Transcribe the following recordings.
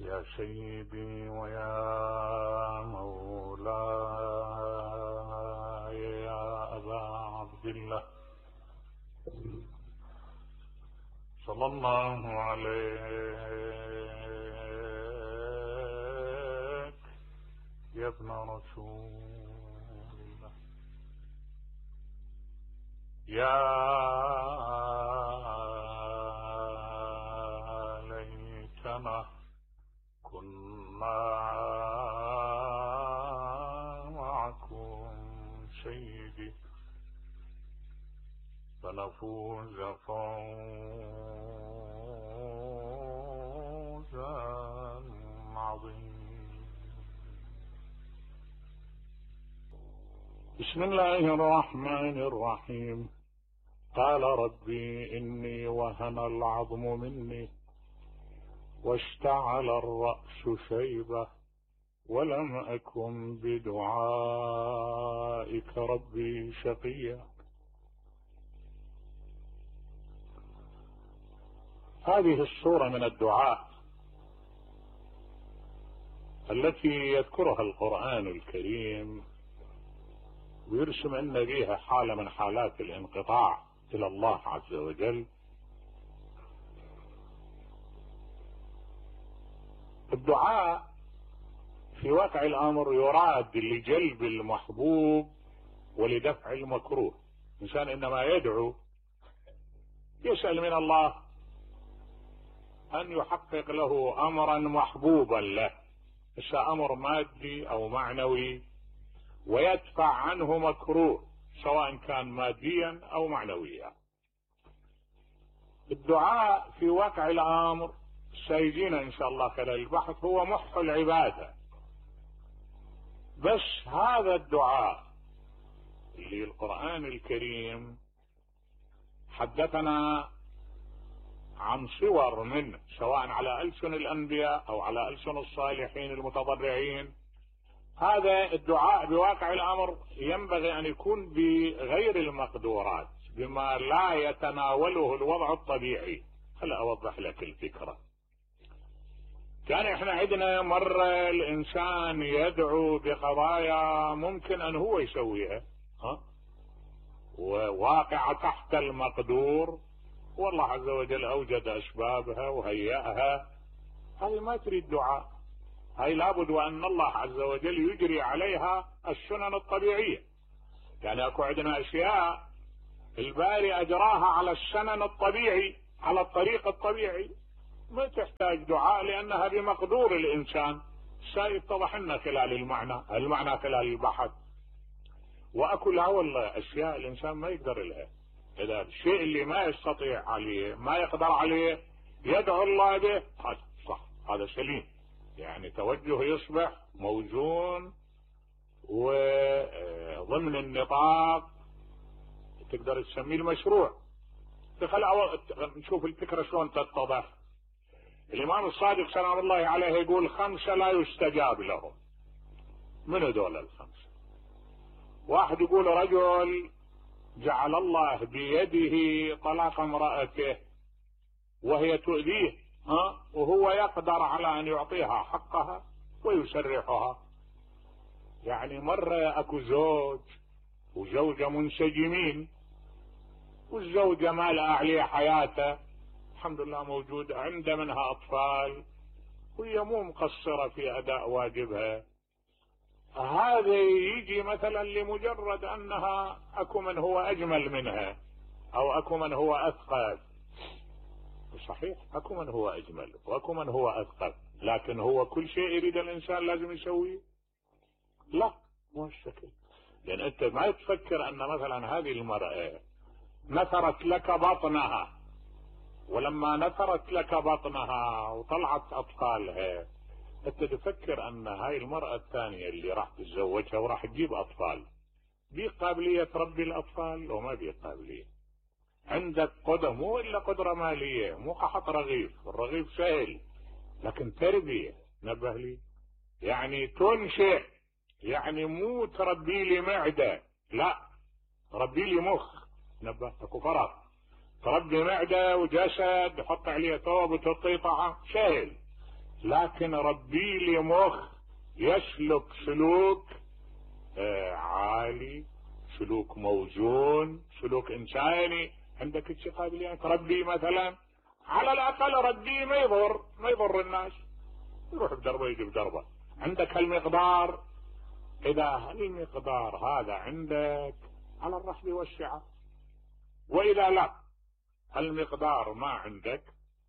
يا سيدي ويا مولاي يا أبا عبد الله صلى الله عليك يا ابن رسول الله يا ليتنا كنا معكم سيدي فنفوز فوزا عظيما. بسم الله الرحمن الرحيم. قال ربي إني وهن العظم مني واشتعل الرأس شيبة ولم أكن بدعائك ربي شقيا. هذه السورة من الدعاء التي يذكرها القرآن الكريم ويرسم أن فيها حالة من حالات الانقطاع إلى الله عز وجل. الدعاء في واقع الأمر يراد لجلب المحبوب ولدفع المكروه. الإنسان إنما يدعو يسأل من الله أن يحقق له أمرا محبوبا له، أمر مادي أو معنوي، ويدفع عنه مكروه سواء كان ماديا أو معنويا. الدعاء في واقع الأمر سيجينا إن شاء الله خلال البحث هو محو العبادة. بس هذا الدعاء اللي القرآن الكريم حدثنا عن صور منه سواء على ألسن الأنبياء أو على ألسن الصالحين المتضرعين، هذا الدعاء بواقع الأمر ينبغي أن يكون بغير المقدورات، بما لا يتناوله الوضع الطبيعي. خل أوضح لك الفكرة. كان احنا عندنا مرة الإنسان يدعو بقضايا ممكن أن هو يسويها وواقع تحت المقدور، والله عز وجل أوجد أسبابها وهيأها. هذه ما تريد دعاء، هاي لابد وأن الله عز وجل يجري عليها السنن الطبيعية. يعني أكو عندنا أشياء الباري أجراها على السنن الطبيعي، على الطريق الطبيعي، ما تحتاج دعاء لأنها بمقدور الإنسان. سيتضح لنا خلال المعنى خلال البحث. وأكو لا والله أشياء الإنسان ما يقدر لها، إذا الشيء اللي ما يستطيع عليه ما يقدر عليه يدعو الله به، صح، هذا سليم. يعني توجه يصبح موزون وضمن النطاق تقدر تسميه المشروع. نشوف الفكرة شلون تتضح. الإمام الصادق سلام الله عليه يقول 5 لا يستجاب لهم. من هذول ال5؟ واحد يقول رجل جعل الله بيده طلاق امرأته وهي تؤذيه، وهو يقدر على أن يعطيها حقها ويسرحها. يعني مرة أكو زوج وزوجة منسجمين، والزوجة ما لها عليه حياته، الحمد لله موجود، عنده منها أطفال، وهي مو مقصرة في أداء واجبها. هذا يجي مثلا لمجرد أنها أكو من هو أجمل منها أو أكو من هو أثقل. صحيح، أكو من هو أجمل وأكو من هو أثقل، لكن هو كل شيء يريد الإنسان لازم يسويه؟ لا، مو الشكل. لأن أنت ما تفكر أن مثلا هذه المرأة نثرت لك بطنها، ولما نثرت لك بطنها وطلعت أطفالها أنت تفكر أن هاي المرأة الثانية اللي راح تتزوجها وراح تجيب أطفال بي قابلية تربي الأطفال وما بي قابلية. عندك قدرة، مو إلا قدرة مالية، مو قحط رغيف، الرغيف سهل، لكن تربية. نبه لي، يعني تنشئ، يعني مو تربي لي معدة، لا، تربي لي مخ. نبه، اكو فرق. تربي معدة وجسد، تحط عليه ثوب وتعطيه طعام سهل، لكن ربي لي مخ يسلك سلوك عالي، سلوك موزون، سلوك انساني. عندك هيك قابليات. ربي مثلا على الاقل ربي ما يضر الناس، يروح بدربه يجي بدربه. عندك هالمقدار، اذا هالمقدار هذا عندك على الرحب والسعة، واذا لا هالمقدار ما عندك،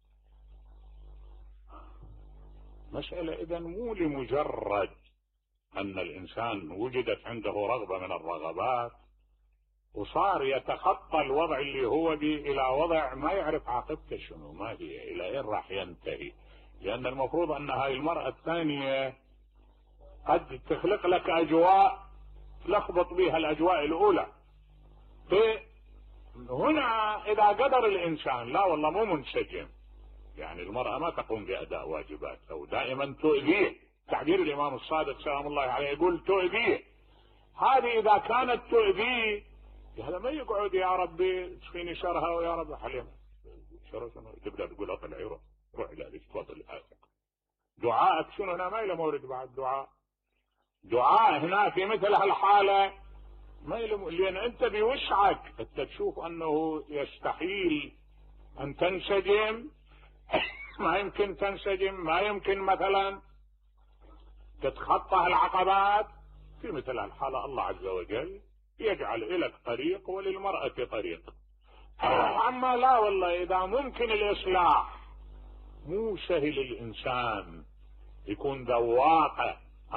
مسألة اذا مو لمجرد ان الانسان وجدت عنده رغبة من الرغبات وصار يتخطى الوضع اللي هو به الى وضع ما يعرف عاقبته شنو، ما هي، الى اين راح ينتهي. لان المفروض ان هاي المرأة الثانية قد تخلق لك اجواء تلخبط بها الاجواء الاولى. هنا اذا قدر الانسان لا والله مو منسجم، يعني المرأة ما تقوم باداء واجباتها ودائما تؤذيه. تعبير الامام الصادق سلام الله عليه يقول تؤذيه. هذه اذا كانت تؤذيه هذا ما يقعد يا ربي تشفيني شرها ويا رب حليمها شرها شنو، تبدا تقول اطلعي روح الى تفضل. دعائك شنو هنا؟ ما له مورد بعد دعاء هنا في مثل هالحاله ما له، لان انت بوسعك انت تشوف انه يستحيل ان تنسجم ما يمكن تنسجم، ما يمكن مثلا تتخطى العقبات. في مثل هالحاله الله عز وجل يجعل لك طريق وللمرأة طريق. اما لا والله اذا ممكن الاصلاح مو سهل الانسان يكون ذواقة،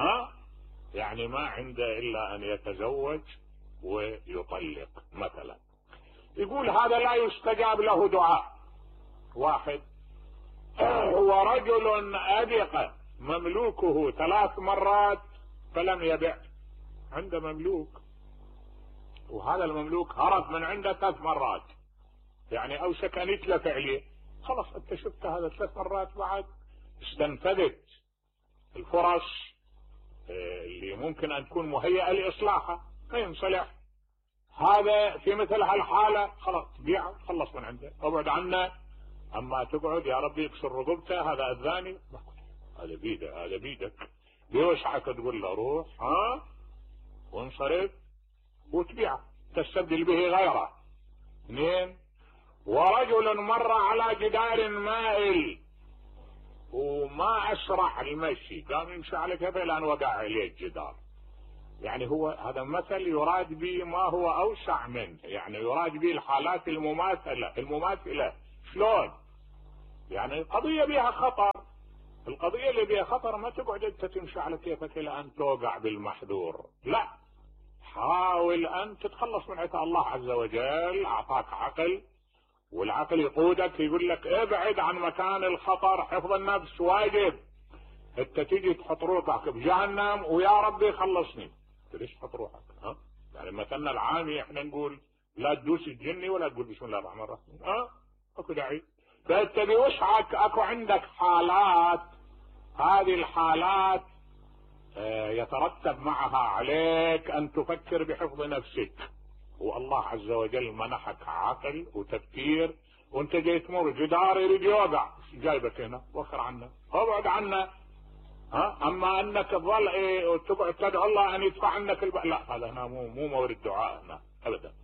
يعني ما عنده الا ان يتزوج ويطلق مثلا. يقول هذا لا يستجاب له دعاء. واحد هو رجل أدق مملوكه 3 مرات فلم يبع، عنده مملوك وهذا المملوك هرب من عنده 3 مرات، يعني اوشك ان يتلف عليه. خلاص انت شفت هذا 3 مرات بعد استنفذت الفرص اللي ممكن ان تكون مهيئة لاصلاحها فينصلح. هذا في مثل هالحالة خلاص بيعه خلص من عنده ابعد عنه. اما تقعد يا ربي يكسر رقبته هذا الثاني، هذا بيده هذا بيدك، بيوسعك تقول له روح وانصرف وتبيعه تستبدل به غيره. 2 ورجل مر على جدار مائل وما اسرع المشي، قام يمشي على كذا لان وقع عليه الجدار. يعني هو هذا مثل يراد به ما هو اوسع منه، يعني يراد به الحالات المماثلة. شلون؟ يعني قضية بها خطر، القضية اللي بها خطر ما تقعد انت تمشي على كيفك الى ان توقع بالمحذور، لا، حاول ان تتخلص من عطاء الله عز وجل. اعطاك عقل والعقل يقودك يقول لك ابعد عن مكان الخطر، حفظ النفس واجب. انت تيجي تحط روحك بجهنم ويا ربي خلصني، ليش تحط روحك؟ يعني مثلنا العامي احنا نقول لا تدوس الجني ولا تقول بسم الله الرحمن الرحيم، اكو داعي. فانت بوسعك اكو عندك حالات، هذه الحالات يترتب معها عليك ان تفكر بحفظ نفسك، والله عز وجل منحك عقل وتفكير، وانت جاي تمر جدار يريد يوقع، جايبك هنا وخر عنه ابعد عنه. اما انك تظل وتقعد تدعو الله ان يدفع عنك لا، هذا هنا مو مورد دعاء هنا ابدا.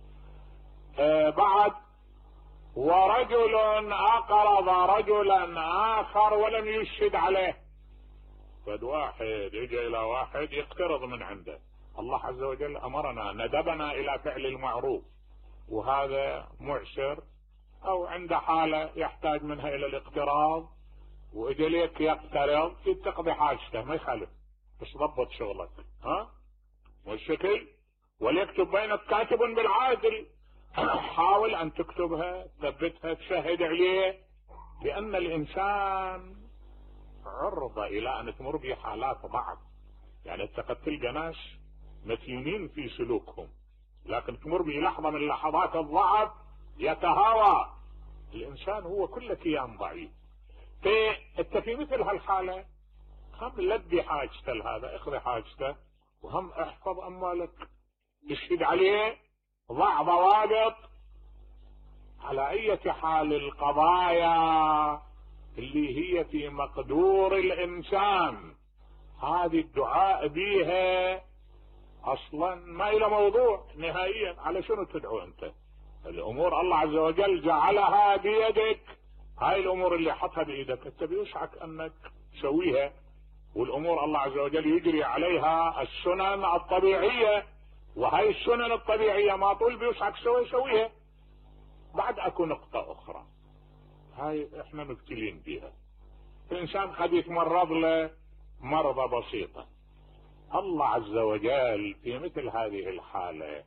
بعد ورجل اقرض رجلا اخر ولم يشهد عليه. فد واحد يجي الى واحد يقترض من عنده، الله عز وجل امرنا ندبنا الى فعل المعروف، وهذا معسر او عنده حالة يحتاج منها الى الاقتراض واجي ليك يقترض تقضي حاجته ما يخالف، بس ضبط شغلك والشكل. وليكتب بينك كاتب بالعادل، حاول ان تكتبها تثبتها تشهد عليه، لان الانسان عرضة الى ان تمر به حالات ضعف. يعني انت قد تلقى ناس متينين في سلوكهم لكن تمر به لحظة من لحظات الضعف يتهاوى. الانسان هو كل كيان ضعيف. انت في مثل هالحالة هم لبي حاجته لهذا، اقضي حاجته، وهم احفظ اموالك، اشهد عليه، ضع ضوابط على اي حال القضايا اللي هي في مقدور الإنسان، هذه الدعاء بيها أصلا ما إلى موضوع نهائيا. على شنو تدعو أنت؟ الأمور الله عز وجل جعلها بيدك، هاي الأمور اللي حطها بإيدك أنت بيوسعك أنك تسويها، والأمور الله عز وجل يجري عليها السنن الطبيعية، وهي السنن الطبيعية ما طول بيوسعك سويها. بعد أكو نقطة أخرى هاي إحنا مبتلين بيها، الإنسان قد يتمرض له مرضى بسيطة، الله عز وجل في مثل هذه الحالة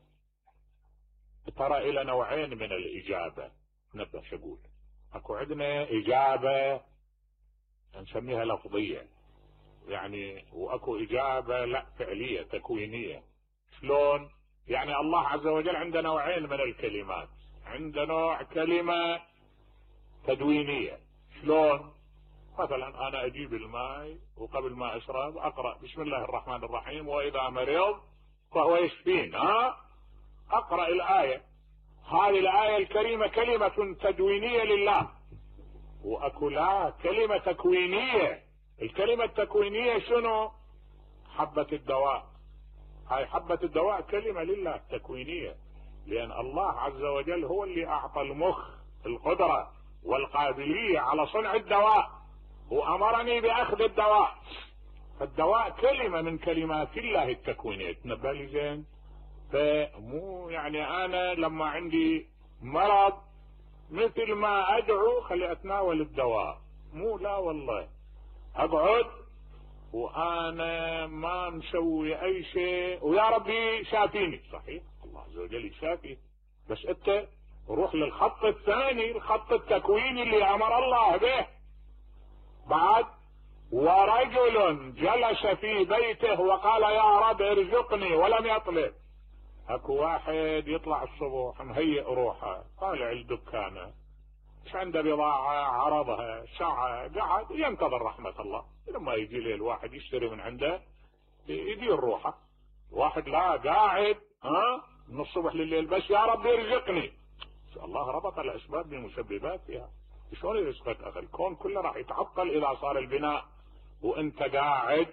ترى إلى نوعين من الإجابة. نبدأ شقول أكو عندنا إجابة نسميها لفظية يعني، وأكو إجابة لا فعلية تكوينية. شلون؟ يعني الله عز وجل عنده نوعين من الكلمات، عنده نوع كلمة تدوينية. شلون؟ مثلا أنا أجيب الماء وقبل ما أشرب أقرأ بسم الله الرحمن الرحيم وإذا مرض فهو يشفين، أقرأ الآية، هذه الآية الكريمة كلمة تدوينية لله. وأكو لا كلمة تكوينية. الكلمة التكوينية شنو؟ حبة الدواء، هاي حبة الدواء كلمة لله تكوينية، لأن الله عز وجل هو اللي أعطى المخ القدرة والقابلية على صنع الدواء، وأمرني بأخذ الدواء، فالدواء كلمة من كلمات الله التكوينية. تنبه لي زين؟ فمو يعني أنا لما عندي مرض مثل ما أدعو خلي أتناول الدواء، مو لا والله أقعد وأنا ما مسوي أي شيء ويا ربي شافيني. صحيح الله عز وجل يشافي، بس أنت روح للخط الثاني، الخط التكويني اللي أمر الله به. بعد ورجل جلس في بيته وقال يا رب ارزقني ولم يطلب. اكو واحد يطلع الصبح مهيئ روحه طالع الدكانة مش عنده بضاعة عرضها ساعة قاعد ينتظر رحمة الله، لما يجي له الواحد يشتري من عنده يدير روحه. واحد لا قاعد من الصبح لليل بس يا رب يرزقني. الله ربط الاسباب بمسبباتها. شلون يرزقك اخي؟ الكون كله راح يتعطل اذا صار البناء وانت قاعد.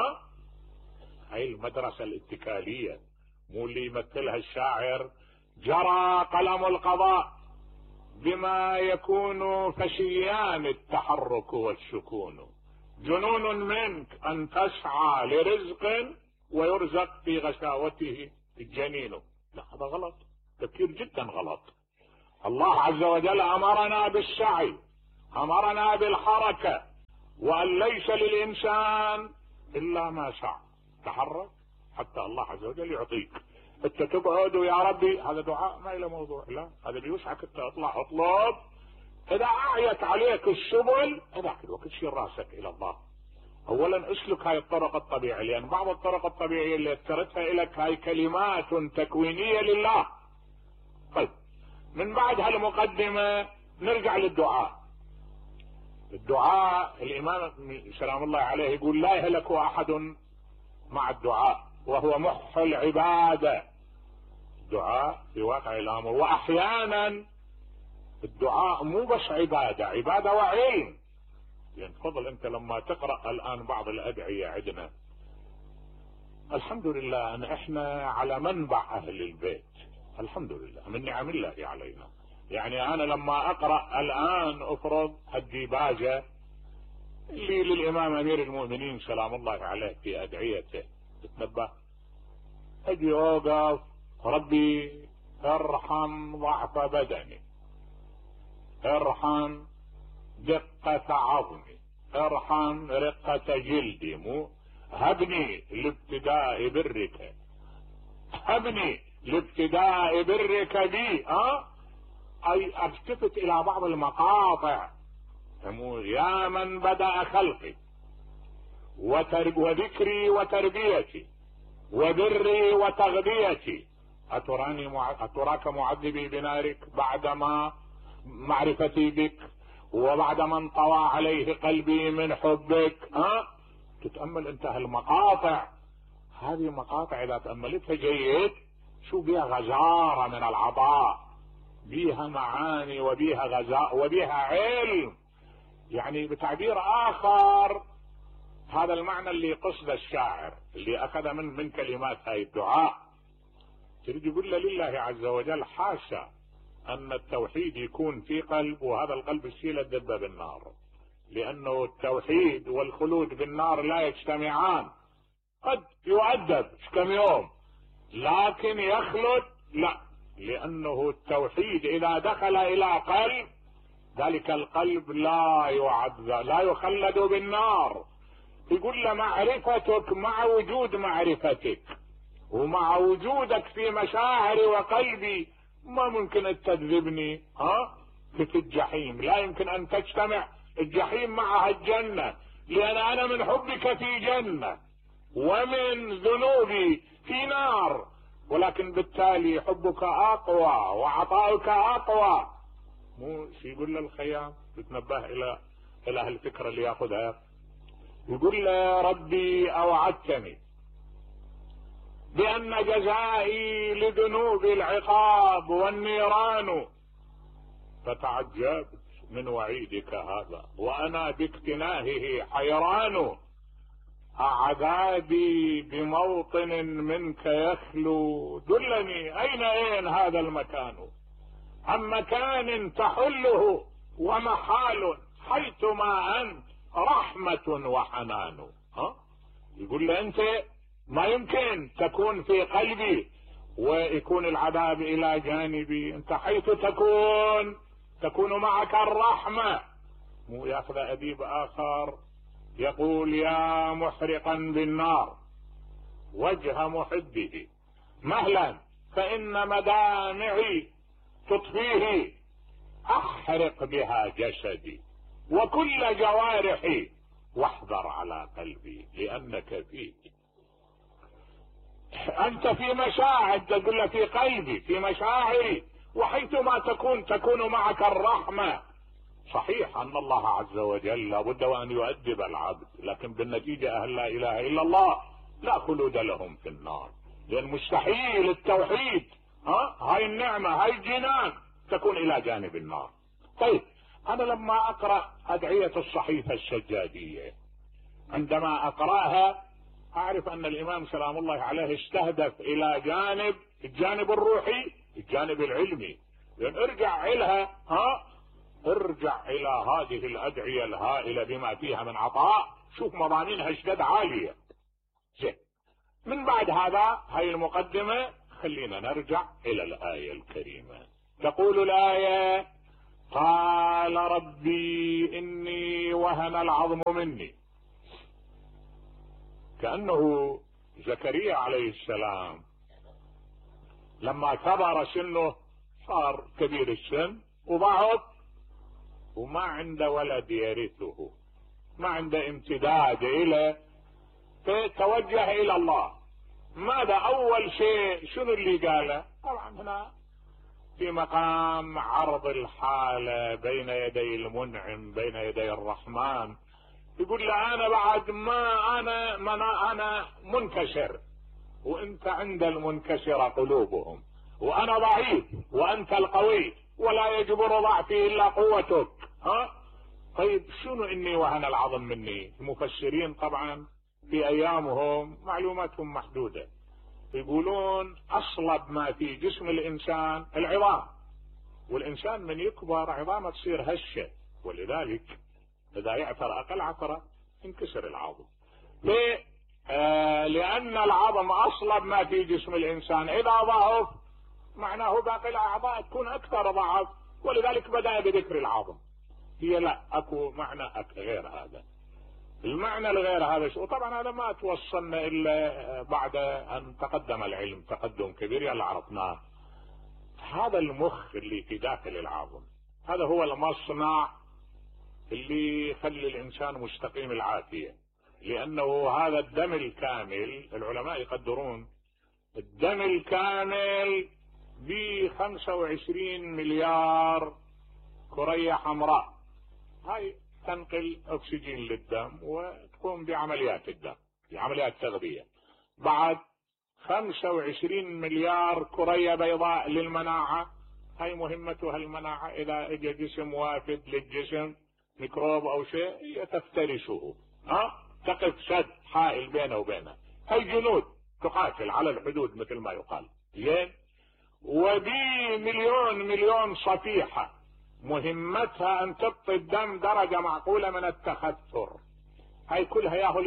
هاي المدرسة الاتكالية، مو اللي يمثلها الشاعر جرى قلم القضاء بما يكون فشيان التحرك والسكون، جنون منك ان تسعى لرزق ويرزق في غشاوته الجنين. لا هذا غلط، تفكير جدا غلط. الله عز وجل امرنا بالسعي، امرنا بالحركة، وان ليس للانسان الا ما سعى. تحرك حتى الله عز وجل يعطيك. انت تقعد ويا ربي هذا دعاء ما له موضوع، لا هذا بيوسعك انت اطلع اطلب. اذا اعيت عليك السبل هذاك الوقت شيل راسك الى الله. اولا اسلك هاي الطرق الطبيعية، لان بعض الطرق الطبيعية اللي اذكرتها لك هاي كلمات تكوينية لله. طيب من بعد هالمقدمة نرجع للدعاء. الدعاء الامام سلام الله عليه يقول لا يهلك احد مع الدعاء وهو محف العبادة. الدعاء في واقع الامر، واحيانا الدعاء مو بس عبادة، عبادة وعلم. يعني تفضل انت لما تقرأ الان بعض الادعية عندنا الحمد لله ان احنا على منبع اهل البيت، الحمد لله من نعم الله علينا. يعني انا لما اقرأ الان افرض الديباجة اللي للامام امير المؤمنين سلام الله عليه في ادعيته تتنبه، اجي اوقف ربي ارحم ضعف بدني، ارحم دقة عظمي، ارحم رقة جلدي، مو هبني لابتداء برك، هبني لابتداء برك بي. اي التفت الى بعض المقاطع، يا من بدأ خلقي وذكري وتربيتي وبري وتغذيتي، أتراك معذبي بنارك بعدما معرفتي بك وبعدما انطوى عليه قلبي من حبك. تتأمل انت هالمقاطع، هذه مقاطع اذا تأملتها جيد شو بيها غزارة من العطاء، بيها معاني وبيها غزاء وبيها علم. يعني بتعبير آخر هذا المعنى اللي قصد الشاعر اللي أخذ من كلمات هاي الدعاء. تريد يقول لله عز وجل حاشا أن التوحيد يكون في قلب وهذا القلب يشيل الدبة بالنار، لأنه التوحيد والخلود بالنار لا يجتمعان. قد يؤدب كم يوم لكن يخلد لا، لأنه التوحيد إذا دخل إلى قلب ذلك القلب لا يعذب لا يخلد بالنار. يقول له معرفتك مع وجود معرفتك ومع وجودك في مشاعري وقلبي ما ممكن أن تكذبني في الجحيم، لا يمكن أن تجتمع الجحيم معها الجنة، لأن أنا من حبك في جنة ومن ذنوبي في نار، ولكن بالتالي حبك أقوى وعطاؤك أقوى. مو يقول له الخيام تتنبه إلى الفكرة اللي يأخذها. يقول له ربي أوعدتني بأن جزائي لذنوب العقاب والنيران، فتعجبت من وعيدك هذا وأنا باكتناهه حيران. أعذابي بموطن منك يخلو، دلني أين هذا المكان، عن مكان تحله ومحال حيثما أنت رحمة وحنان. يقول له أنت ما يمكن تكون في قلبي ويكون العذاب إلى جانبي، أنت حيث تكون معك الرحمة. مو يأخذ أديب آخر يقول يا محرقا بالنار وجه محبه مهلا فإن مدامعي تطفيه، أحرق بها جسدي وكل جوارحي واحذر على قلبي لأنك فيه. أنت في مشاعر، تقول له في قلبي في مشاعري، وحيثما تكون معك الرحمة. صحيح أن الله عز وجل لابد وأن يؤدب العبد، لكن بالنتيجة أهل لا إله إلا الله لا خلود لهم في النار، لأن مستحيل التوحيد هاي النعمة هاي الجنان تكون إلى جانب النار. طيب أنا لما أقرأ أدعية الصحيفة السجادية عندما أقرأها أعرف أن الإمام سلام الله عليه استهدف إلى الجانب الروحي الجانب العلمي، لأن ارجع إلى هذه الأدعية الهائلة بما فيها من عطاء، شوف مضامينها اشتد عالية. زين، من بعد هذا هاي المقدمة خلينا نرجع إلى الآية الكريمة. تقول الآية قال ربي إني وهن العظم مني. كأنه زكريا عليه السلام لما كبر سنه صار كبير السن وضعف وما عنده ولد يرثه، ما عنده امتداد إليه، فتوجه إلى الله. ماذا أول شيء شنو اللي قاله؟ طبعا هنا في مقام عرض الحالة بين يدي المنعم بين يدي الرحمن. يقول له أنا بعد ما أنا منكسر وأنت عند المنكسر قلوبهم، وأنا ضعيف وأنت القوي ولا يجبر ضعفي إلا قوتك. طيب شنو إني وهن العظم مني؟ المفسرين طبعا في أيامهم معلوماتهم محدودة، يقولون أصلب ما في جسم الإنسان العظام، والإنسان من يكبر عظامه تصير هشة، ولذلك إذا يعثر أقل عثرة ينكسر العظم. ليه؟ لأن العظم أصلب ما في جسم الإنسان، إذا ضعف معناه باقي الأعضاء تكون أكثر ضعف، ولذلك بدأ بذكر العظم. هي لا أكو معنى غير هذا. المعنى الغير هذا وطبعا هذا ما توصلنا إلا بعد أن تقدم العلم تقدم كبير يلا عرفناه. هذا المخ اللي في داخل العظم هذا هو المصنع اللي يخلي الإنسان مستقيم العافية، لأنه هذا الدم الكامل العلماء يقدرون الدم الكامل ب25 مليار كرية حمراء، هاي تنقل أكسجين للدم وتقوم بعمليات الدم بعمليات تغذية. بعد 25 مليار كرية بيضاء للمناعة، هاي مهمتها المناعة. إذا اجى جسم وافد للجسم ميكروب او شيء هي تفترسه، تقف سد حائل بينه وبينه. هي جنود تقاتل على الحدود مثل ما يقال. زين. وبي مليون صفيحة مهمتها ان تبطي الدم درجة معقولة من التخثر. هاي كلها ياهو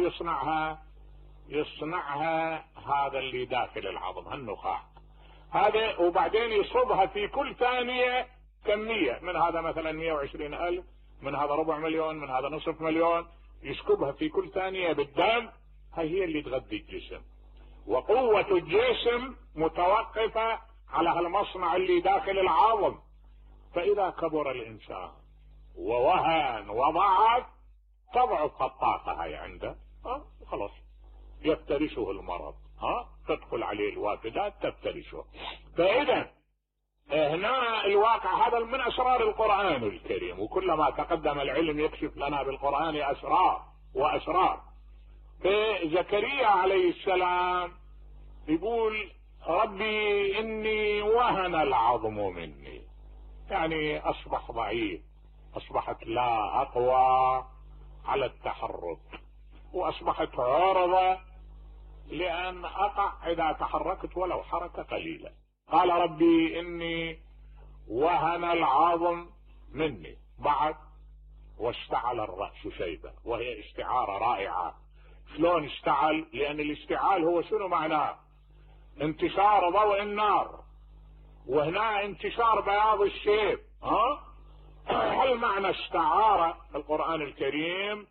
يصنعها هذا اللي داخل العظم، النخاع هذا، وبعدين يصبها في كل ثانية كمية من هذا، مثلا 120,000، من هذا 400,000، من هذا نصف مليون، يسكبها في كل ثانية بالدم. هي اللي تغذي الجسم، وقوة الجسم متوقفة على هالمصنع اللي داخل العظم. فإذا كبر الإنسان ووهن وضعف تضعف الطاقة هاي عنده، خلاص يفترشه المرض، تدخل عليه الوافدات تفترشه. فإذا هنا الواقع هذا من أسرار القرآن الكريم، وكلما تقدم العلم يكشف لنا بالقرآن أسرار وأسرار. فزكريا عليه السلام يقول ربي إني وهن العظم مني، يعني أصبح ضعيف، أصبحت لا أقوى على التحرك، وأصبحت عرضة لأن أقع إذا تحركت ولو حركة قليلة. قال ربي إني وهن العظم مني. بعد واشتعل الرأس شيبة، وهي استعارة رائعة. شلون اشتعل؟ لأن الاشتعال هو شنو معناه؟ انتشار ضوء النار، وهنا انتشار بياض الشيب. هل معنى استعارة القرآن الكريم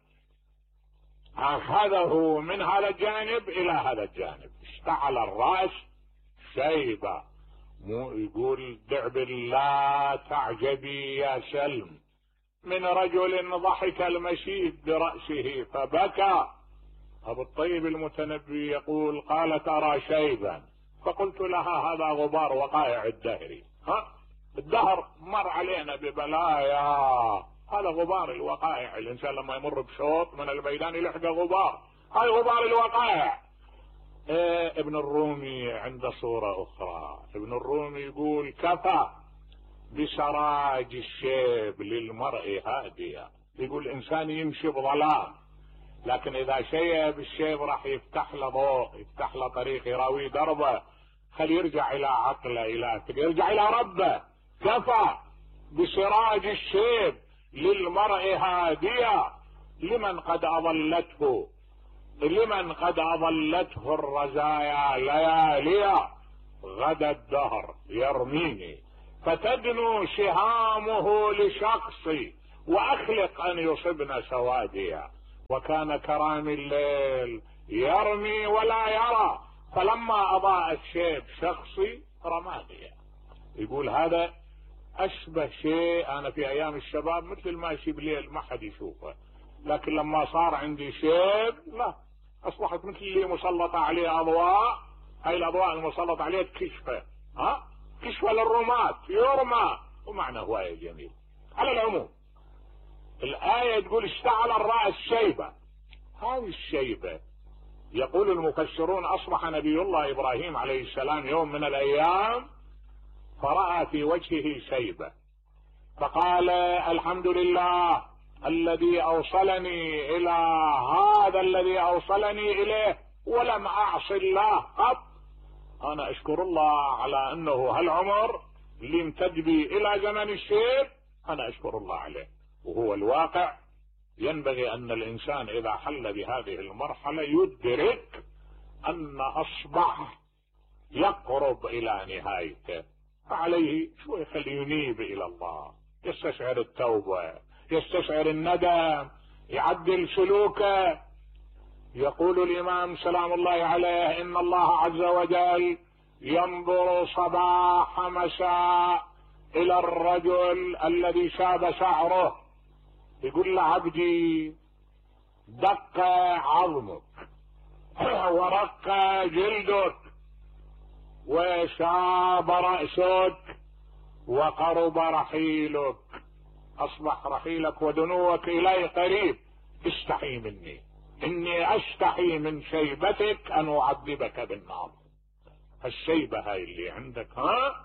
أخذه من هذا الجانب إلى هذا الجانب. اشتعل الرأس شيبة، مو يقول دع بالله تعجبي يا سلم من رجل ضحك المشيب برأسه فبكى. أبو الطيب المتنبي يقول قالت أرى شيبا فقلت لها هذا غبار وقائع الدهر. الدهر مر علينا ببلايا، هذا غبار الوقائع. الإنسان لما يمر بشوط من الميدان يلحق غبار، هاي غبار الوقائع. ابن الرومي عند صورة أخرى، ابن الرومي يقول كفى بسراج الشيب للمرء هادية. يقول الإنسان يمشي بظلام، لكن إذا شيب الشيب راح يفتح له ضوء، يفتح له طريق، يراوي دربه، خليه يرجع إلى عقله، يرجع إلى ربه. كفى بسراج الشيب للمرء هادية لمن قد أضلته الرزايا لياليا غدا الدهر يرميني فتدنو شهامه لشخصي وأخلق أن يصبن سواديا وكان كرام الليل يرمي ولا يرى فلما أضاء الشيب شخصي رماديا. يقول هذا أشبه شيء أنا في أيام الشباب مثل الماشي بليل ما حد يشوفه، لكن لما صار عندي شيب لا، أصبحت مثل اللي مسلطة عليه أضواء، هاي الأضواء المسلطة عليه كشفة، كشفة للرماد يرمى، ومعنى هواية جميل. على العموم الآية تقول اشتعل الرأس شيبة. هذه الشيبة يقول المفسرون أصبح نبي الله إبراهيم عليه السلام يوم من الأيام فرأى في وجهه شيبة فقال الحمد لله الذي أوصلني إلى هذا الذي أوصلني إليه ولم أعص الله قط. أنا أشكر الله على أنه هالعمر اللي امتد بي إلى زمن الشيب أنا أشكر الله عليه. وهو الواقع ينبغي أن الإنسان إذا حل بهذه المرحلة يدرك أن أصبح يقرب إلى نهايته، فعليه شوي خليه ينيب إلى الله، يستشعر التوبة، يستشعر الندم، يعدل سلوكه. يقول الإمام سلام الله عليه إن الله عز وجل ينظر صباح مساء إلى الرجل الذي شاب شعره، يقول له عبدي دق عظمك ورق جلدك وشاب رأسك وقرب رحيلك، أصبح رحيلك ودنوك إلي قريب، استحي مني، إني أستحي من شيبتك أن أعذبك بالنار. الشيبة هاي اللي عندك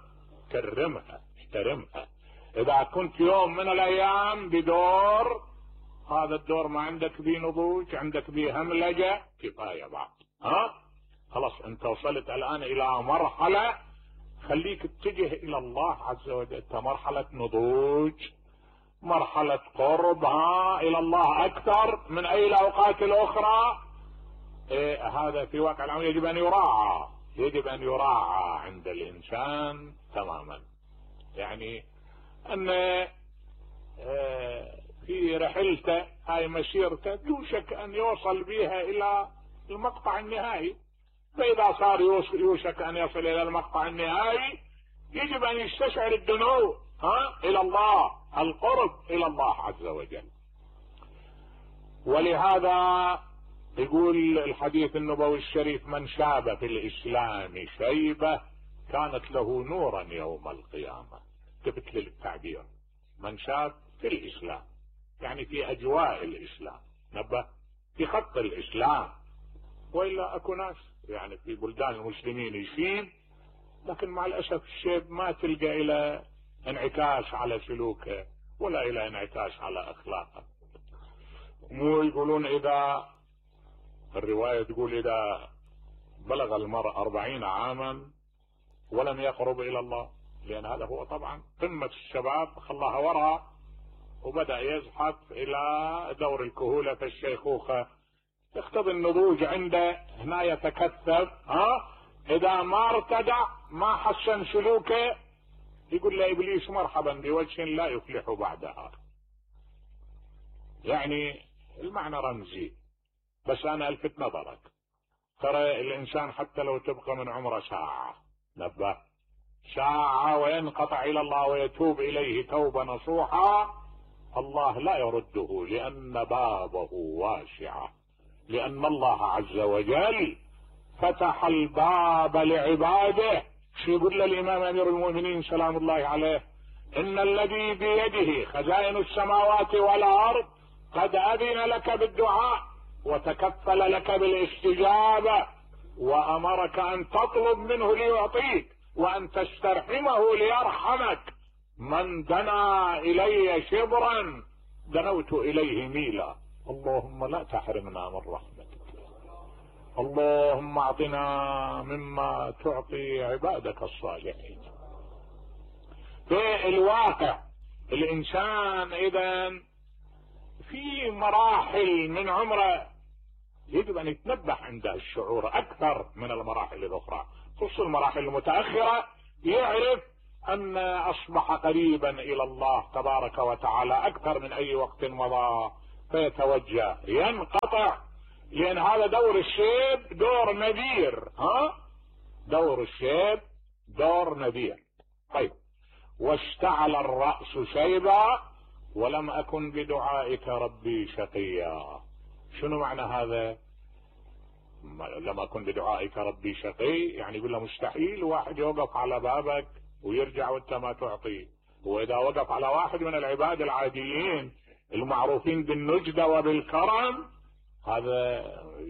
كرمها احترمها. إذا كنت يوم من الأيام بدور هذا الدور ما عندك بيه نضوج، عندك بيه هملجة، كفاية بعض. خلاص انت وصلت الان الى مرحلة خليك تتجه الى الله عز وجل، مرحلة نضوج، مرحلة قرب الى الله اكثر من اي الاوقات الاخرى. هذا في واقع الامر يجب ان يراعى، يجب ان يراعى عند الانسان تماما. يعني ان في رحلته هاي مسيرته يوشك ان يوصل بها الى المقطع النهائي، فاذا صار يوشك ان يصل الى المقطع النهائي يجب ان يستشعر الدنو الى الله، القرب الى الله عز وجل. ولهذا يقول الحديث النبوي الشريف: من شاب في الاسلام شيبة كانت له نورا يوم القيامة. تبت للتعبير، من شاب في الاسلام يعني في اجواء الاسلام، نبه في خط الاسلام. والا اكو ناس يعني في بلدان المسلمين يشيب، لكن مع الاسف الشيب ما تلقى الى انعكاس على سلوكه ولا الى انعكاس على اخلاقه. مو يقولون اذا الرواية تقول اذا بلغ المرء 40 عاما ولم يقرب الى الله، لان هذا هو طبعا قمة الشباب، خلاها وراء وبدأ يزحف الى دور الكهولة في الشيخوخة، يقتضي النضوج عنده هنا يتكثف. اذا ما ارتدع ما حسن سلوكه يقول له ابليس مرحبا بوجه لا يفلح بعدها. يعني المعنى رمزي، بس انا الفت نظرك، ترى الانسان حتى لو تبقى من عمره ساعة، نبه ساعة، وينقطع الى الله ويتوب اليه توبة نصوحة، الله لا يرده، لان بابه واسعة، لان الله عز وجل فتح الباب لعباده. شو يقول الامام امير المؤمنين سلام الله عليه: ان الذي بيده خزائن السماوات والارض قد اذن لك بالدعاء وتكفل لك بالاستجابة، وامرك ان تطلب منه ليعطيك وان تسترحمه ليرحمك. من دنا الي شبرا دنوت اليه ميلا. اللهم لا تحرمنا من رحمتك، اللهم اعطنا مما تعطي عبادك الصالحين. في الواقع الانسان اذا في مراحل من عمره يجب ان يتنبه عنده الشعور اكثر من المراحل الاخرى، خصوصا المراحل المتاخره، يعرف ان اصبح قريبا الى الله تبارك وتعالى اكثر من اي وقت مضى، فيتوجه ينقطع، لان هذا دور الشيب دور نذير. دور الشيب دور نذير. طيب: واشتعل الرأس شيبا ولم اكن بدعائك ربي شقيا. شنو معنى هذا؟ لم اكن بدعائك ربي شقي، يعني يقول له مستحيل واحد يوقف على بابك ويرجع وانت ما تعطيه. واذا وقف على واحد من العباد العاديين المعروفين بالنجدة وبالكرم، هذا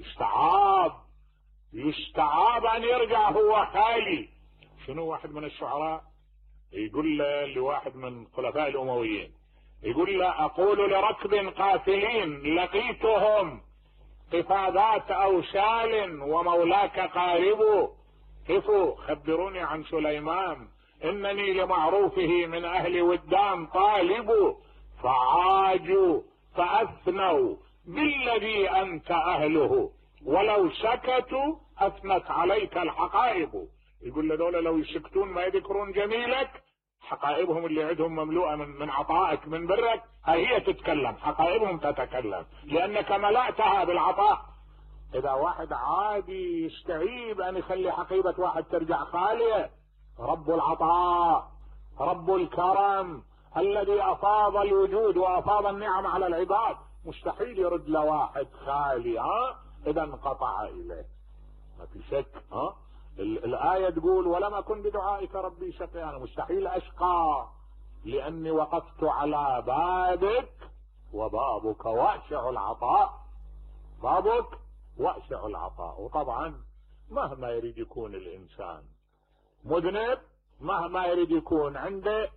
يستعاب ان يرجع هو خالي. شنو واحد من الشعراء يقول لواحد من خلفاء الامويين، يقول له: اقول لركب قافلين لقيتهم قفادات اوسال ومولاك قارب، قفوا خبروني عن سليمان انني لمعروفه من اهل ودان طالب، فعاجوا فاثنوا بالذي انت اهله ولو سكتوا اثنت عليك الحقائب. يقول لدول لو يسكتون ما يذكرون جميلك، حقائبهم اللي عندهم مملوءة من عطائك من برك هي تتكلم، حقائبهم تتكلم لانك ملأتها بالعطاء. اذا واحد عادي يستعيب ان يخلي حقيبة واحد ترجع خالية، رب العطاء رب الكرم الذي افاض الوجود وافاض النعم على العباد مستحيل يرد لواحد خالي اذا انقطع اليه. ما في شك. الآية تقول: ولم أكن بدعائك ربي شقيا، أنا مستحيل أشقى لأني وقفت على بابك وبابك واسع العطاء. بابك واسع العطاء. وطبعا مهما يريد يكون الإنسان مذنب، مهما يريد يكون عنده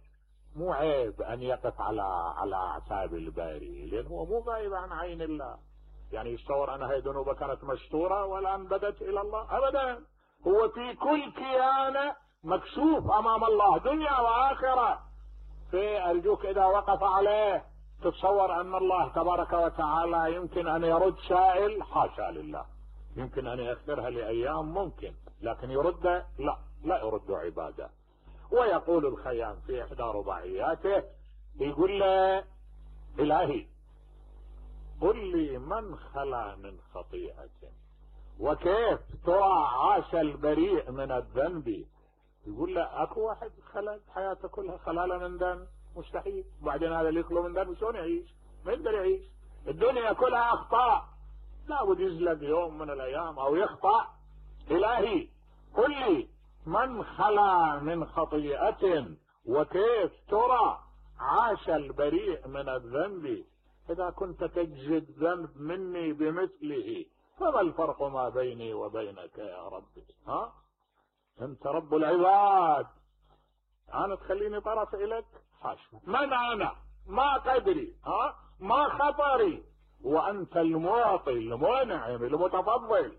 مو عيب ان يقف على اعتاب الباري، لان هو مو غايب عن عين الله. يعني يتصور ان هاي ذنوبه كانت مستوره والان بدت الى الله؟ ابدا، هو في كل كيانه مكشوف امام الله دنيا واخره. فارجوك اذا وقف عليه تتصور ان الله تبارك وتعالى يمكن ان يرد سائل؟ حاشا لله. يمكن ان يأخرها لايام ممكن، لكن يرد؟ لا يرد عباده. ويقول الخيام في احدى رباعياته، يقول له: الهي قل لي من خلا من خطيئة، وكيف ترى عاش البريء من الذنب. يقول له: اكو واحد خلت حياته كلها خلالة من ذنب؟ مستحيل. وبعدين هذا اللي يخلو من ذنب شلون يعيش؟ ما يقدر يعيش. الدنيا كلها اخطاء، لابد يزلق يوم من الايام او يخطأ. الهي قل لي من خلا من خطيئة، وكيف ترى عاش البريء من الذنب. إذا كنت تجد ذنب مني بمثله فما الفرق ما بيني وبينك يا ربي؟ أنت رب العباد، أنا تخليني طرف إليك؟ حاشا. من أنا؟ ما قدري، ما خطري، وأنت المعطي المنعم المتفضل.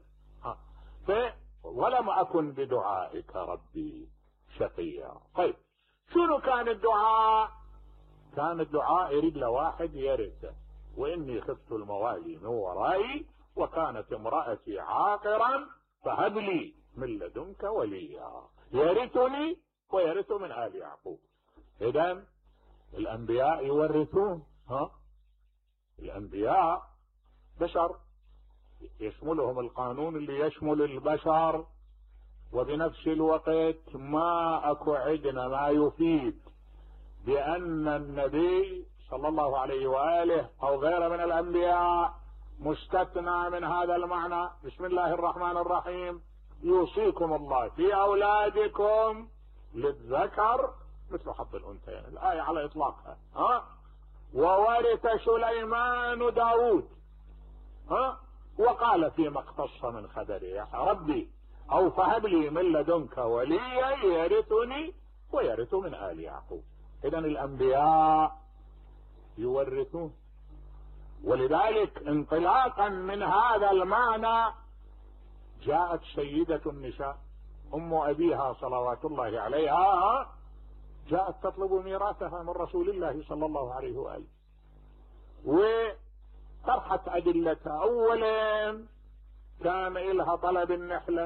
ولم أكن بدعائك ربي شقيا. طيب، شنو كان الدعاء؟ كان الدعاء يريد له واحد يرثه. وإني خفت الموالي من ورائي وكانت امرأتي عاقرا فهب لي من لدنك وليا يرثني ويرث من آل يعقوب. إذن الأنبياء يورثون. الأنبياء بشر، يشملهم القانون اللي يشمل البشر، وبنفس الوقت ما اكو عندنا ما يفيد بان النبي صلى الله عليه واله او غيره من الانبياء مستثنى من هذا المعنى. بسم الله الرحمن الرحيم: يوصيكم الله في اولادكم للذكر مثل حظ الانثيين. الايه على اطلاقها. وورث سليمان داود. وقال فيما اقتص من خبره: يا ربي او فهب لي من لدنك وليا يرثني ويرث من آل يعقوب. اذن الانبياء يورثون. ولذلك انطلاقا من هذا المعنى جاءت سيدة النساء ام ابيها صلوات الله عليها، جاءت تطلب ميراثها من رسول الله صلى الله عليه وآله، طرحت أدلتها. أولا كان إلها طلب النحلة،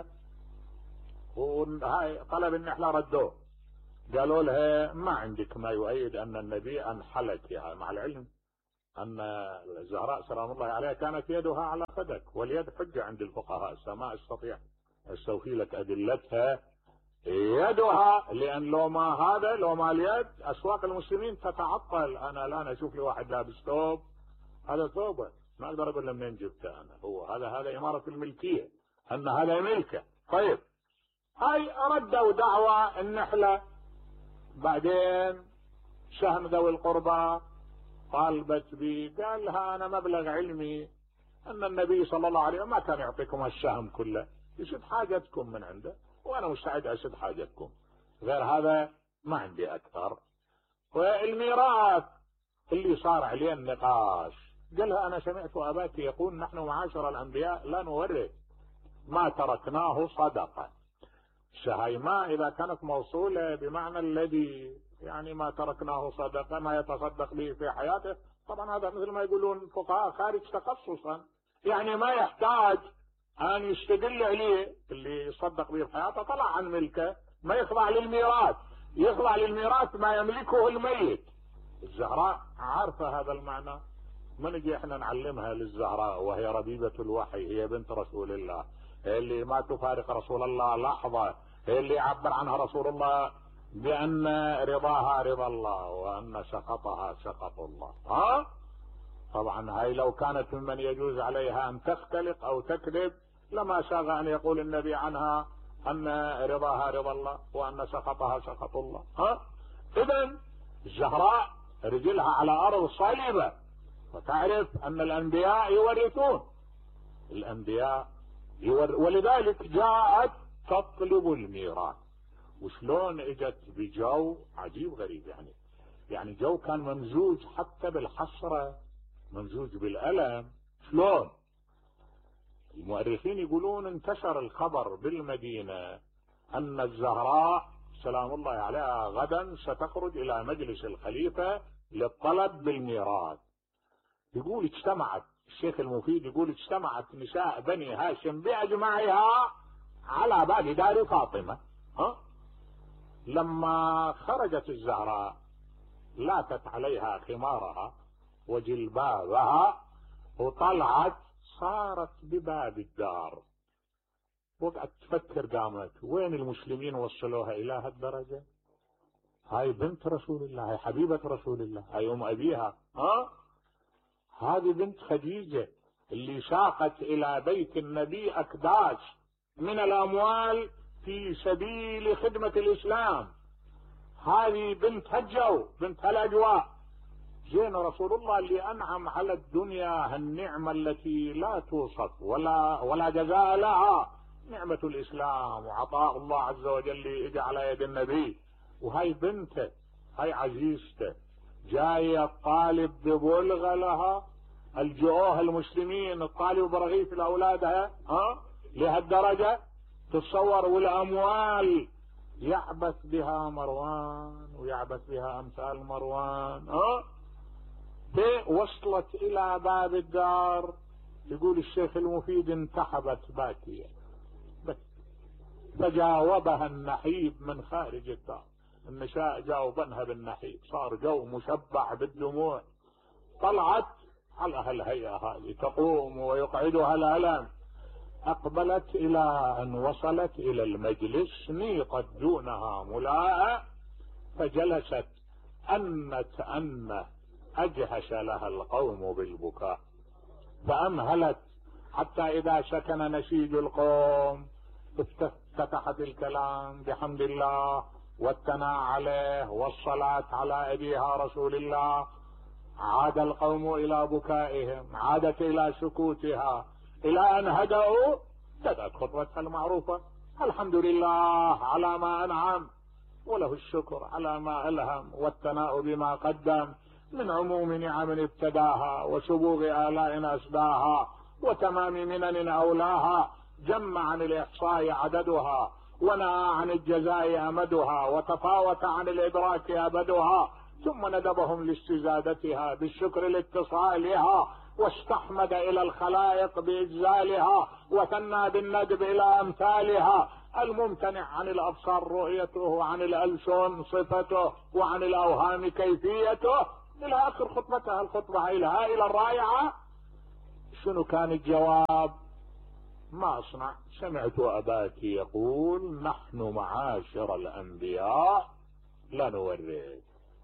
وهاي طلب النحلة ردوه، قالوا لها: ما عندك ما يؤيد أن النبي أنحلك. يعني مع العلم أن الزهراء سلام الله عليها كانت يدها على خدك، واليد حجة عند الفقهاء، فما أستطيع أستوفي لك أدلتها. يدها، لأن لو ما اليد أسواق المسلمين تتعطل. أنا الآن أشوف لي واحد لابس ثوب، هذا ثوبه، ما اقدر اقول له منين جبته انا، هو هذا امارة الملكية، ان هذا ملكه. طيب، هاي ردوا دعوى النحلة. بعدين شهم ذوي القربى طالبت بي، قال لها: انا مبلغ علمي ان النبي صلى الله عليه وسلم ما كان يعطيكم الشهم كله، يسد حاجتكم من عنده، وانا مستعد اسد حاجتكم، غير هذا ما عندي اكثر. والميراث اللي صار عليه النقاش، قالها: انا سمعت اباك يقول: نحن معاشر الانبياء لا نورث، ما تركناه صدقه. هاي ما اذا كانت موصوله بمعنى الذي يعني ما تركناه صدقه، ما يتصدق به في حياته، طبعا هذا مثل ما يقولون فقهاء خارج تخصصا، يعني ما يحتاج ان يستدل عليه. اللي يصدق به في حياته طلع عن ملكه، ما يخضع للميراث، يخضع للميراث ما يملكه الميت. الزهراء عارفه هذا المعنى، ما نجي احنا نعلمها للزهراء وهي ربيبة الوحي، هي بنت رسول الله، هي اللي ما تفارق رسول الله لحظة، هي اللي عبر عنها رسول الله بأن رضاها رضا الله وأن سخطها سخط الله. طبعا هاي لو كانت ممن يجوز عليها أن تختلق أو تكذب لما ساغ أن يقول النبي عنها أن رضاها رضا الله وأن سخطها سخط الله. إذن الزهراء رجلها على أرض صلبة، وتعرف أن الأنبياء يورثون. ولذلك جاءت تطلب الميراث. وشلون اجت بجو عجيب غريب، يعني يعني جو كان ممزوج حتى بالحسرة، ممزوج بالألم. شلون؟ المؤرخين يقولون انتشر الخبر بالمدينة أن الزهراء سلام الله عليها غدا ستخرج إلى مجلس الخليفة للطلب بالميراث. يقول اجتمعت، الشيخ المفيد يقول اجتمعت نساء بني هاشم بأجمعها على باب دار فاطمة. لما خرجت الزهراء لاتت عليها خمارها وجلبابها وطلعت، صارت بباب الدار. وقعدت تفكر، قامت وين المسلمين وصلوها إلى هالدرجة؟ هاي بنت رسول الله، هاي حبيبة رسول الله، هاي أم أبيها. هذه بنت خديجة اللي ساقت إلى بيت النبي أكداس من الأموال في سبيل خدمة الإسلام. هذه بنت هالجو، بنت هالأجواء. زين رسول الله اللي أنعم على الدنيا هالنعمة التي لا توصف ولا جزاء لها، نعمة الإسلام وعطاء الله عز وجل اللي اجى على يد النبي. وهي بنته، هاي عزيزته، جاية طالب ببلغة لها، الجؤوه المسلمين الطالب برغيف لأولادها لهالدرجة. تتصور؟ والأموال يعبث بها مروان ويعبث بها أمثال مروان. وصلت إلى باب الدار. يقول الشيخ المفيد انتحبت باكية، فجاوبها النحيب من خارج الدار. النساء جاوبنها بالنحيب، صار جو مشبع بالدموع. طلعت على هالهيئة هذه تقوم ويقعدها الألم. أقبلت إلى أن وصلت إلى المجلس، نيقت دونها ملاءة، فجلست أن أجهش لها القوم بالبكاء، فأمهلت حتى إذا سكن نشيج القوم افتتحت الكلام بحمد الله والثناء عليه والصلاة على أبيها رسول الله. عاد القوم إلى بكائهم، عادت إلى سكوتها، إلى أن هدأوا. بدأت خطوتها المعروفة: الحمد لله على ما أنعم، وله الشكر على ما ألهم، والثناء بما قدم من عموم نعم ابتداها، وسبوغ آلاء أسداها، وتمام منن أولاها. جمع عن الإحصاء عددها، ونهى عن الجزاء أمدها، وتفاوت عن الإدراك أبدها. ثم ندبهم لاستزادتها بالشكر لاتصالها، واستحمد إلى الخلائق بإجزالها، وثنى بالندب إلى أمثالها. الممتنع عن الأبصار رؤيته، عن الألسن صفته، وعن الأوهام كيفيته، إلى آخر خطبتها. الخطبة الهائلة الرائعة. شنو كان الجواب؟ ما أصنع؟ سمعت أباك يقول: نحن معاشر الأنبياء لا نورث.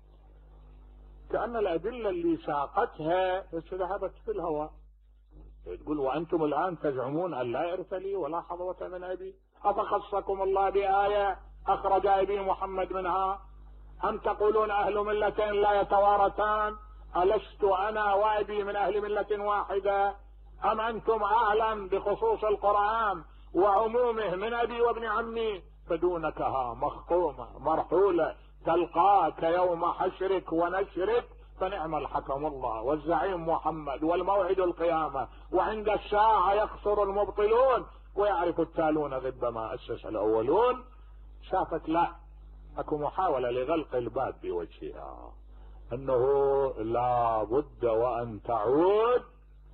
كأن الأدلة اللي ساقتها ذهبت في الهواء. تقول: وأنتم الآن تزعمون أن لا إرث لي ولا حظوة من أبي، أفخصكم الله بآية أخرج أبي محمد منها؟ أم تقولون أهل ملة لا يتوارثان؟ ألست أنا وأبي من أهل ملة واحدة؟ أم أنتم أعلم بخصوص القرآن وعمومه من أبي وابن عمي؟ فدونكها مخطومة مرحولة تلقاك يوم حشرك ونشرك، فنعم الحكم الله والزعيم محمد والموعد القيامة، وعند الساعة يخسر المبطلون ويعرف التالون غب ما أسس الأولون. شافت لا أكو محاولة لغلق الباب بوجهها، أنه لا بد وأن تعود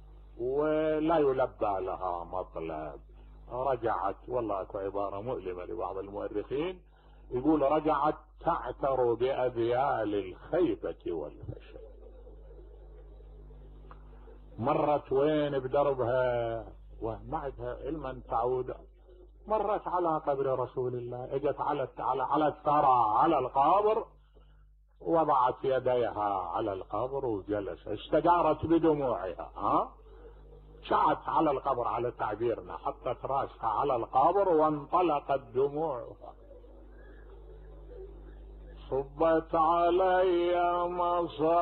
ولا يلبى لها مطلب. رجعت، والله اكو عبارة مؤلمة لبعض المؤرخين، يقول: رجعت تعتر بأذيال الخيبة والفشل. مرت وين بدربها وما عندها علما تعود. مرت على قبر رسول الله، اجت على الثرى على القبر، وضعت يديها على القبر وجلست، استدارت بدموعها. شعت على القبر على تعبيرنا، حطت راسها على القبر وانطلقت دموعها. صبت علي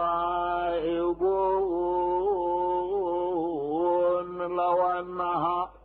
مصائب لو انها